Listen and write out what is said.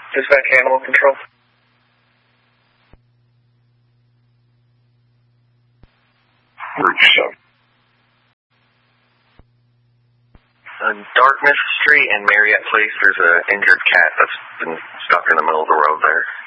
Dispatch animal control. Route 7. On Dartmouth Street and Marriott Place, there's an injured cat that's been stuck in the middle of the road there.